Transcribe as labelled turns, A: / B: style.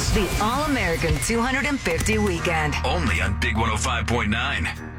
A: The All-American 250 Weekend.
B: Only on Big 105.9.